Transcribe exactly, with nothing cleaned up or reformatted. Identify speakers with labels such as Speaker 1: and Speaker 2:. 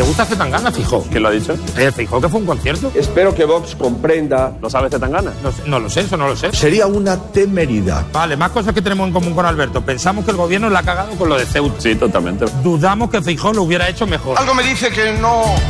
Speaker 1: ¿Te gusta Zetangana, Feijóo?
Speaker 2: ¿Quién lo ha dicho?
Speaker 1: Eh, Feijóo, que fue un concierto.
Speaker 3: Espero que Vox comprenda.
Speaker 2: ¿Lo sabe Zetangana?
Speaker 1: No, no lo sé, eso no lo sé.
Speaker 4: Sería una temeridad.
Speaker 1: Vale, más cosas que tenemos en común con Alberto. Pensamos que el gobierno la ha cagado con lo de Ceuta.
Speaker 2: Sí, totalmente.
Speaker 1: Dudamos que Feijóo lo hubiera hecho mejor.
Speaker 5: Algo me dice que no...